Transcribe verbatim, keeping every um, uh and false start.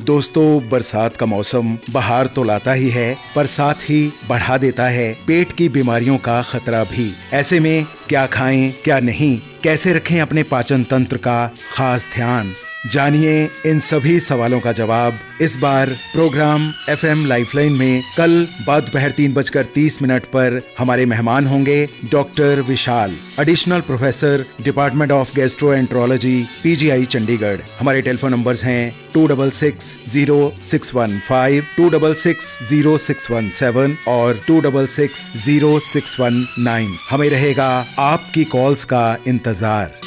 दोस्तों, बरसात का मौसम बहार तो लाता ही है, पर साथ ही बढ़ा देता है पेट की बीमारियों का खतरा भी। ऐसे में क्या खाएं, क्या नहीं, कैसे रखें अपने पाचन तंत्र का खास ध्यान, जानिए इन सभी सवालों का जवाब इस बार प्रोग्राम एफएम लाइफलाइन में कल बाद दोपहर तीन बजकर तीस मिनट पर हमारे मेहमान होंगे doctor Vishal, additional professor, department of gastroenterology, PGI Chandigarh. हमारे टेलीफोन नंबर्स हैं to double six zero six one five, to double six zero six one seven और to double six zero six one nine. हमें रहेगा आपकी calls का इंतजार।